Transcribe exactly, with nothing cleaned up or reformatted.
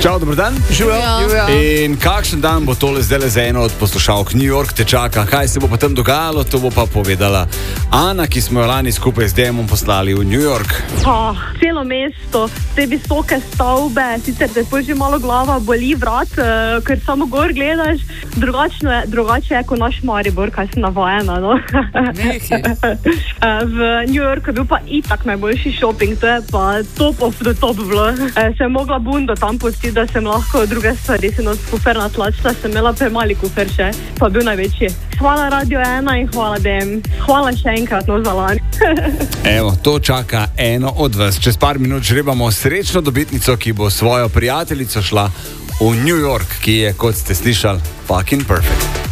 Čau, dober dan. Živijo. In kakšen dan bo tole zdaj za eno od poslušalk? New York te čaka. Kaj se bo pa tam dogajalo, to bo pa povedala Ana, ki smo jo lani skupaj z Demom poslali v New York. Oh, celo mesto, te visoke stavbe, sicer te že malo glava boli vrat, uh, ker samo gor gledaš, drugačno je, drugače je kot naš Maribor, kaj sem navajena. No? V New Yorku je bil pa itak najboljši shopping, to je pa top of the top bilo. Uh, sem mogla bundo tam pustiti, da sem lahko druge stvari se nos kufer natlačila, sem imela premali kufer še, pa bil največji. Hvala Radio ena in hvala Dem. Hvala še enkrat, no za lani. Evo, to čaka eno od vas. Čez par minut žrebamo srečno dobitnico, ki bo svojo prijateljico šla v New York, ki je, kot ste slišali, fucking perfect.